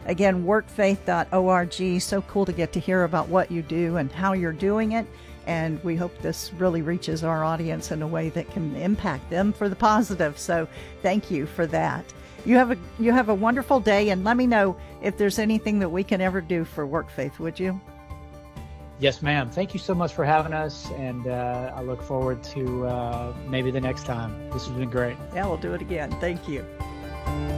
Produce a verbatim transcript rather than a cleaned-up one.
Again, work faith dot org. So cool to get to hear about what you do and how you're doing it. And we hope this really reaches our audience in a way that can impact them for the positive. So thank you for that. You have a you have a wonderful day, and let me know if there's anything that we can ever do for WorkFaith, would you? Yes, ma'am. Thank you so much for having us, and uh, I look forward to uh, maybe the next time. This has been great. Yeah, we'll do it again. Thank you.